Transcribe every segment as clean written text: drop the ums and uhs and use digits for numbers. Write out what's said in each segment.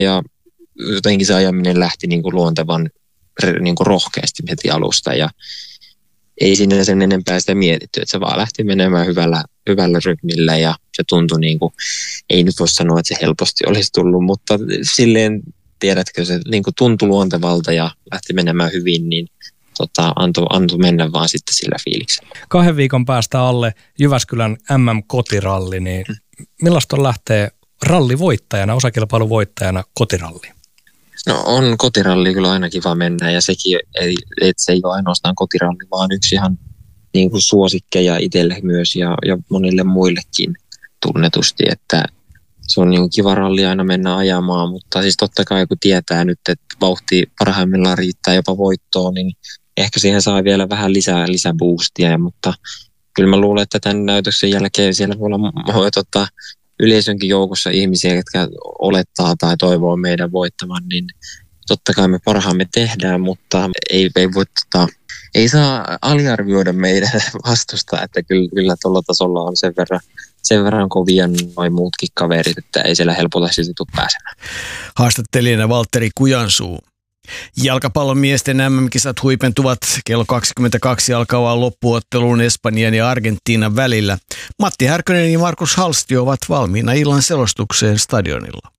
ja jotenkin se ajaminen lähti niin kuin luontevan niin kuin rohkeasti heti alusta ja ei sinne sen enempää sitä mietitty, että se vaan lähti menemään hyvällä rytmillä ja se tuntui niin kuin, ei nyt voi sanoa, että se helposti olisi tullut, mutta silleen tiedätkö, se niin kuin tuntui luontevalta ja lähti menemään hyvin, niin antoi mennä vaan sitten sillä fiiliksellä. 2 viikon päästä alle Jyväskylän MM-kotiralli, niin millaista on lähteä rallivoittajana, osakilpailuvoittajana kotiralliin? No on kotiralli kyllä aina kiva mennä ja sekin, että se ei ole ainoastaan kotiralli, vaan yksi ihan niin kuin suosikkeja itselle myös ja monille muillekin tunnetusti, että se on niin kuin kiva ralli aina mennä ajamaan, mutta siis totta kai kun tietää nyt, että vauhti parhaimmillaan riittää jopa voittoon, niin ehkä siihen saa vielä vähän lisää boostia, mutta kyllä mä luulen, että tämän näytöksen jälkeen siellä voi olla yleisönkin joukossa ihmisiä, jotka olettaa tai toivoo meidän voittaman, niin totta kai me parhaamme tehdään, mutta ei saa aliarvioida meidän vastusta, että kyllä tuolla tasolla on sen verran kovia noin muutkin kaverit, että ei siellä helpolla silti tule pääsemään. Haastattelijana Valtteri Kujansuu. Jalkapallon miesten MM-kisat huipentuvat kello 22 alkavaan loppuotteluun Espanjan ja Argentiinan välillä. Matti Härkönen ja Markus Halstio ovat valmiina illan selostukseen stadionilla.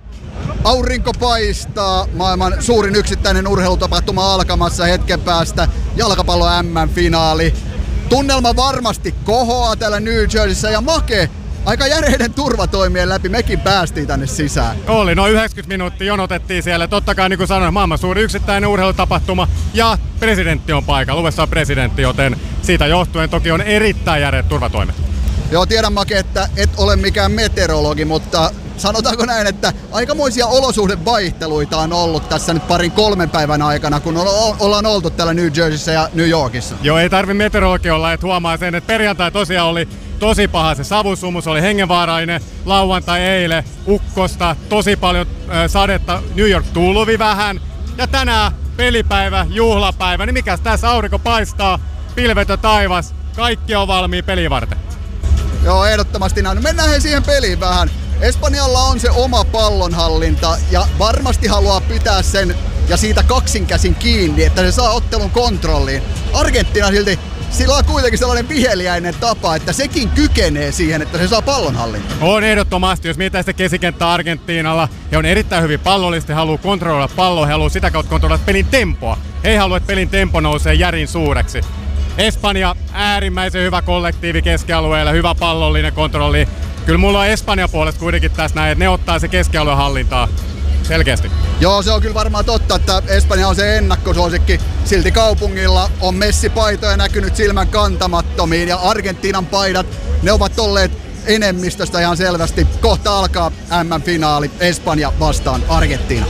Aurinko paistaa, maailman suurin yksittäinen urheilutapahtuma alkamassa hetken päästä, jalkapallo MM-finaali. Tunnelma varmasti kohoaa täällä New Jerseyssä ja Make, aika järeiden turvatoimien läpi mekin päästiin tänne sisään. Oli, noin 90 minuuttia jonotettiin siellä. Totta kai niin kuin sanoin, maailman suuri yksittäinen urheilutapahtuma ja presidentti on paikalla, USA-presidentti, joten siitä johtuen toki on erittäin järeät turvatoimet. Joo, tiedän Make, että et ole mikään meteorologi, mutta sanotaanko näin, että aikamoisia olosuhdevaihteluita on ollut tässä nyt 2-3 päivän aikana, kun ollaan oltu täällä New Jerseyssä ja New Yorkissa. Joo, ei tarvi meteorologi olla, että huomaa sen, että perjantai tosiaan oli tosi paha. Se savusumus oli hengenvaarainen, lauantai eilen ukkosta, tosi paljon sadetta, New York tulvi vähän. Ja tänään pelipäivä, juhlapäivä, niin mikäs tässä aurinko paistaa, pilvetön taivas, kaikki on valmiin peliä varten. Joo, ehdottomasti näin. Mennään siihen peliin vähän. Espanjalla on se oma pallonhallinta ja varmasti haluaa pitää sen ja siitä kaksinkäsin kiinni, että se saa ottelun kontrolliin. Argentiina silti, sillä on kuitenkin sellainen viheliäinen tapa, että sekin kykenee siihen, että se saa pallonhallinta. On ehdottomasti, jos mietitään sitä keskikenttää Argentiinalla, he on erittäin hyvin pallollisesti, he haluaa kontrolloida palloa, he haluaa sitä kautta kontrolloida pelin tempoa. He ei halua, että pelin tempo nousee järin suureksi. Espanja, äärimmäisen hyvä kollektiivi keskialueella, hyvä pallollinen kontrolli. Kyllä mulla on Espanjan puolesta kuitenkin tässä näin, että ne ottaa se keskialueen hallintaa selkeästi. Joo, se on kyllä varmaan totta, että Espanja on se ennakkosuosikki. Silti kaupungilla on Messi-paitoja näkynyt silmän kantamattomiin ja Argentiinan paidat, ne ovat olleet enemmistöstä ihan selvästi. Kohta alkaa MM-finaali Espanja vastaan Argentiina.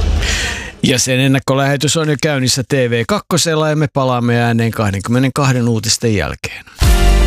Ja sen ennakkolähetys on jo käynnissä TV2 ja me palaamme ääneen 22 uutisten jälkeen.